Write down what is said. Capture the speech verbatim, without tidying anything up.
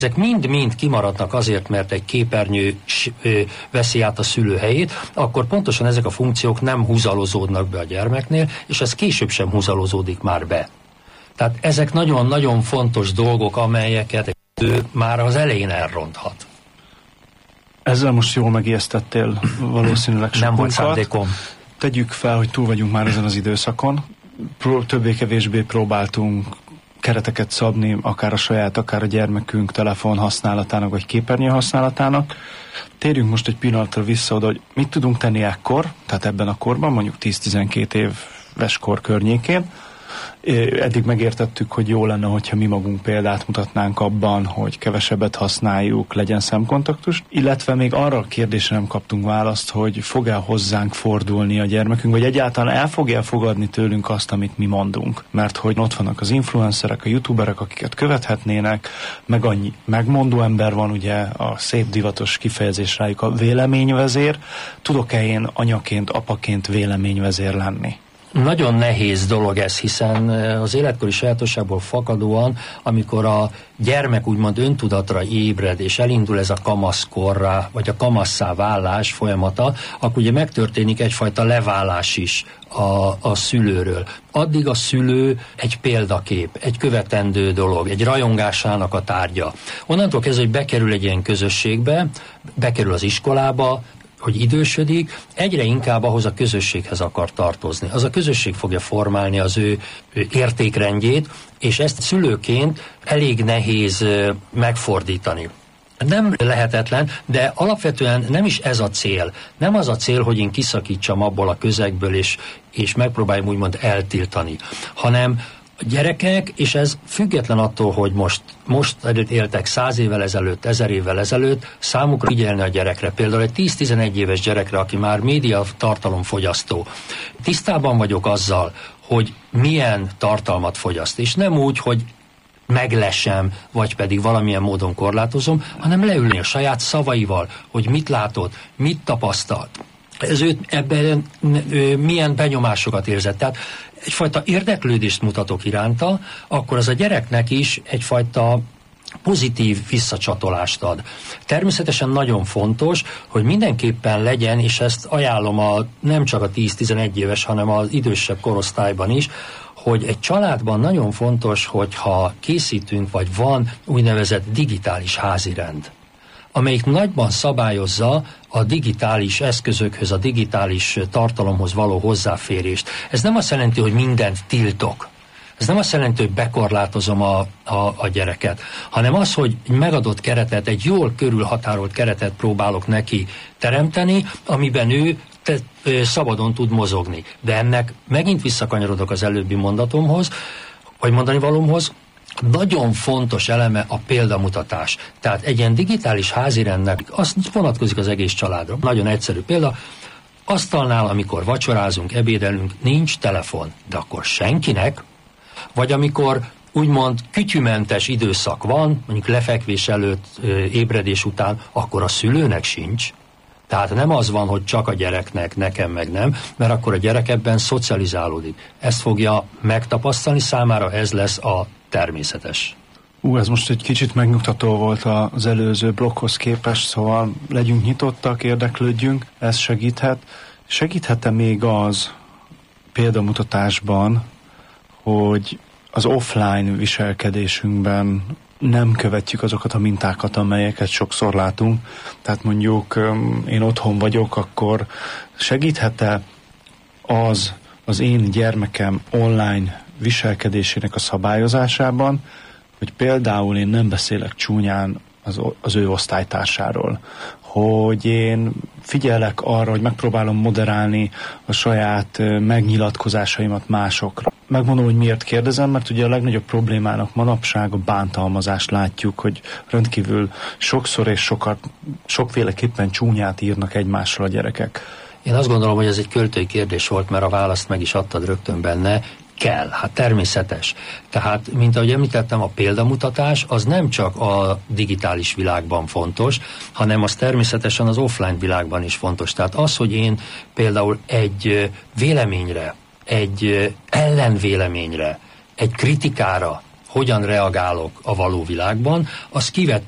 ezek mind-mind kimaradnak azért, mert egy képernyő veszi át a szülő helyét, akkor pontosan ezek a funkciók nem húzalozódnak be a gyermeknél, és ez később sem húzalozódik már be. Tehát ezek nagyon-nagyon fontos dolgok, amelyeket ő már az elején elronthat. Ezzel most jól megijesztettél valószínűleg sokunkat. Nem volt szándékom. Tegyük fel, hogy túl vagyunk már ezen az időszakon. Pró- többé-kevésbé próbáltunk kereteket szabni, akár a saját, akár a gyermekünk telefon használatának, vagy képernyő használatának. Térjünk most egy pillanatra vissza oda, hogy mit tudunk tenni ekkor, tehát ebben a korban, mondjuk tíz-tizenkét éves kor környékén. Eddig megértettük, hogy jó lenne, hogyha mi magunk példát mutatnánk abban, hogy kevesebbet használjuk, legyen szemkontaktus, illetve még arra a kérdésre nem kaptunk választ, hogy fog-e hozzánk fordulni a gyermekünk, vagy egyáltalán el fogja fogadni tőlünk azt, amit mi mondunk. Mert hogy ott vannak az influencerek, a youtuberek, akiket követhetnének, meg annyi megmondó ember van, ugye a szép divatos kifejezés rájuk, a véleményvezér. Tudok-e én anyaként, apaként véleményvezér lenni? Nagyon nehéz dolog ez, hiszen az életkori sajátosságból fakadóan, amikor a gyermek úgymond öntudatra ébred, és elindul ez a kamaszkorra, vagy a kamasszá válás folyamata, akkor ugye megtörténik egyfajta leválás is a, a szülőről. Addig a szülő egy példakép, egy követendő dolog, egy rajongásának a tárgya. Onnantól kezdve, hogy bekerül egy ilyen közösségbe, bekerül az iskolába, hogy idősödik, egyre inkább ahhoz a közösséghez akar tartozni. Az a közösség fogja formálni az ő, ő értékrendjét, és ezt szülőként elég nehéz megfordítani. Nem lehetetlen, de alapvetően nem is ez a cél. Nem az a cél, hogy én kiszakítsam abból a közegből, és, és megpróbáljam úgymond eltiltani, hanem a gyerekek, és ez független attól, hogy most, most éltek száz évvel ezelőtt, ezer évvel ezelőtt, számukra figyelni a gyerekre. Például egy tíz-tizenegy éves gyerekre, aki már média tartalomfogyasztó. Tisztában vagyok azzal, hogy milyen tartalmat fogyaszt, és nem úgy, hogy meglesem, vagy pedig valamilyen módon korlátozom, hanem leülni a saját szavaival, hogy mit látott, mit tapasztalt. Ez őt ebben ő, milyen benyomásokat érzett. Tehát egyfajta érdeklődést mutatok iránta, akkor az a gyereknek is egyfajta pozitív visszacsatolást ad. Természetesen nagyon fontos, hogy mindenképpen legyen, és ezt ajánlom a, nem csak a tíz-tizenegy éves, hanem az idősebb korosztályban is, hogy egy családban nagyon fontos, hogyha készítünk, vagy van úgynevezett digitális házirend, amelyik nagyban szabályozza a digitális eszközökhöz, a digitális tartalomhoz való hozzáférést. Ez nem azt jelenti, hogy mindent tiltok. Ez nem azt jelenti, hogy bekorlátozom a, a, a gyereket, hanem az, hogy egy megadott keretet, egy jól körülhatárolt keretet próbálok neki teremteni, amiben ő te, ö, szabadon tud mozogni. De ennek megint visszakanyarodok az előbbi mondatomhoz, vagy mondani valómhoz, nagyon fontos eleme a példamutatás. Tehát egy ilyen digitális házirendnek az vonatkozik az egész családra. Nagyon egyszerű példa, asztalnál, amikor vacsorázunk, ebédelünk, nincs telefon, de akkor senkinek, vagy amikor úgymond kütyümentes időszak van, mondjuk lefekvés előtt, ébredés után, akkor a szülőnek sincs. Tehát nem az van, hogy csak a gyereknek, nekem meg nem, mert akkor a gyerek ebben szocializálódik. Ezt fogja megtapasztalni, számára ez lesz a természetes. Ú, ez most egy kicsit megnyugtató volt az előző blokkhoz képest, szóval legyünk nyitottak, érdeklődjünk, ez segíthet. Segíthet-e még az példamutatásban, hogy az offline viselkedésünkben nem követjük azokat a mintákat, amelyeket sokszor látunk. Tehát mondjuk én otthon vagyok, akkor segíthet-e az az én gyermekem online viselkedésének a szabályozásában, hogy például én nem beszélek csúnyán az, az ő osztálytársáról, hogy én figyelek arra, hogy megpróbálom moderálni a saját megnyilatkozásaimat másokra. Megmondom, hogy miért kérdezem, mert ugye a legnagyobb problémának manapság a bántalmazást látjuk, hogy rendkívül sokszor és sokat, sokféleképpen csúnyát írnak egymásról a gyerekek. Én azt gondolom, hogy ez egy költői kérdés volt, mert a választ meg is adtad rögtön benne. Kell, hát természetes. Tehát, mint ahogy említettem, a példamutatás az nem csak a digitális világban fontos, hanem az természetesen az offline világban is fontos. Tehát az, hogy én például egy véleményre, egy ellenvéleményre, egy kritikára hogyan reagálok a való világban, az kivet